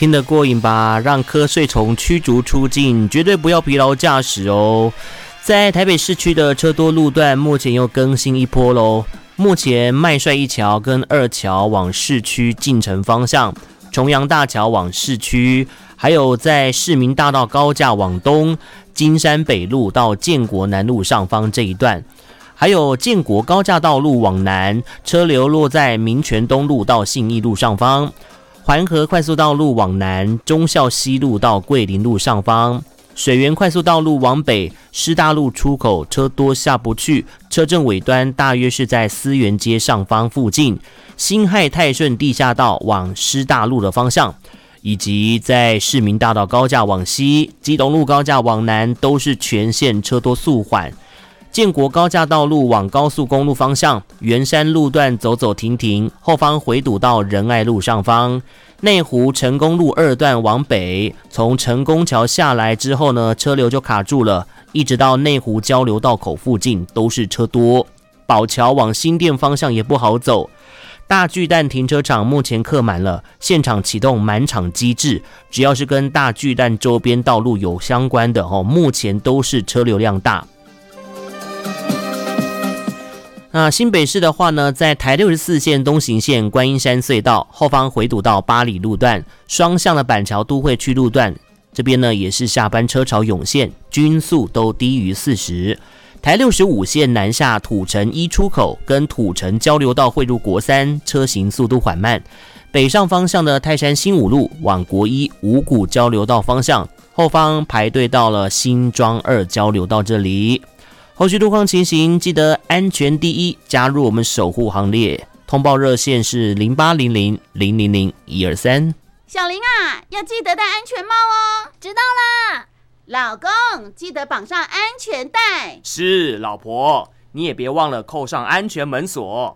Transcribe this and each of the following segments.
听得过瘾吧？让瞌睡虫驱逐出境，绝对不要疲劳驾驶哦。在台北市区的车多路段，目前又更新一波咯。目前麦帅一桥跟二桥往市区进城方向，重阳大桥往市区，还有在市民大道高架往东，金山北路到建国南路上方这一段，还有建国高架道路往南，车流落在民权东路到信义路上方。环河快速道路往南，忠孝西路到桂林路上方；水源快速道路往北，师大路出口车多下不去，车阵尾端大约是在思源街上方附近；辛亥泰顺地下道往师大路的方向，以及在市民大道高架往西，基隆路高架往南都是全线车多速缓。建国高架道路往高速公路方向，圆山路段走走停停，后方回堵到仁爱路上方。内湖成功路2段往北，从成功桥下来之后呢，车流就卡住了，一直到内湖交流道口附近都是车多。宝桥往新店方向也不好走。大巨蛋停车场目前客满了，现场启动满场机制，只要是跟大巨蛋周边道路有相关的目前都是车流量大。那新北市的话呢，在台64线东行线观音山隧道后方回堵到八里路段，双向的板桥都会区路段这边呢也是下班车潮涌现，均速都低于40。台65线南下土城一出口跟土城交流道汇入国三，车行速度缓慢。北上方向的泰山新五路往国一五股交流道方向，后方排队到了新庄2交流道这里。后续路况情形，记得安全第一，加入我们守护行列。通报热线是0800-000-123。 小林啊，要记得戴安全帽哦。 知道啦。 老公，记得绑上安全带。 是，老婆，你也别忘了扣上安全门锁。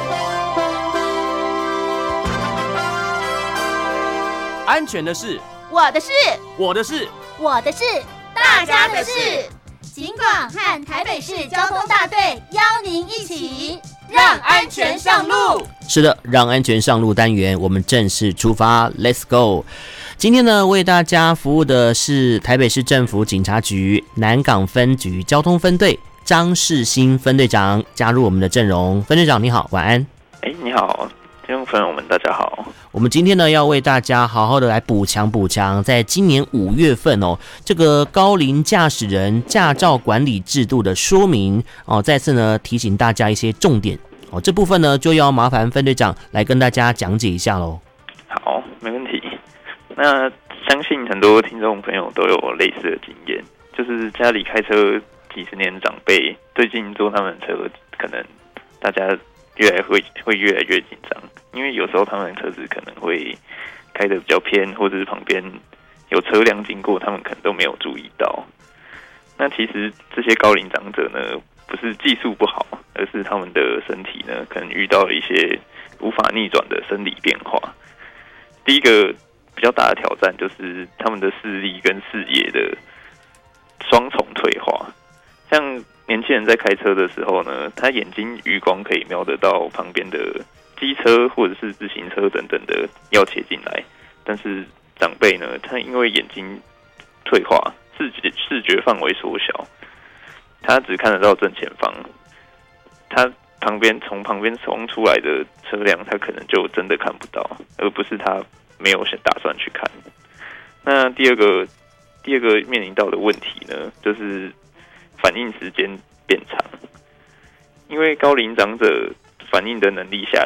安全的事， 我的事， 我的事， 我的事， 大家的事。 警广和台北市交通大队邀您一起让安全上路。 是的，让安全上路单元，我们正式出发 ，Let's go！ 今天呢，为大家服务的是台北市政府警察局南港分局交通分队张世新分队长，加入我们的阵容。分队长你好，晚安。 你好，听众朋友们大家好。 我们今天呢要为大家好好的来补强，在今年5月份这个高龄驾驶人驾照管理制度的说明再次呢提醒大家一些重点这部分呢就要麻烦分队长来跟大家讲解一下咯。 好，没问题。那相信很多听众朋友都有类似的经验，就是家里开车几十年的长辈，最近坐他们车，可能大家会越来越紧张，因为有时候他们车子可能会开得比较偏，或者是旁边有车辆经过，他们可能都没有注意到。那其实这些高龄长者呢，不是技术不好，而是他们的身体呢，可能遇到了一些无法逆转的生理变化。第一个比较大的挑战就是他们的视力跟视野的双重退化。像年轻人在开车的时候呢，他眼睛余光可以瞄得到旁边的机车或者是自行车等等的要切进来，但是长辈呢，他因为眼睛退化，视觉范围缩小，他只看得到正前方，他从旁边冲出来的车辆，他可能就真的看不到，而不是他没有打算去看。那第二个面临到的问题呢，就是反应时间变长，因为高龄长者反应的能力下